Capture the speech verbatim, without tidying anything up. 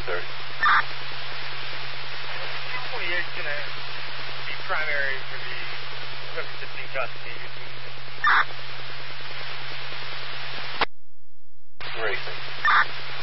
thirty. two twenty-eight is going to be primary for the whoever sits in custody. Racing.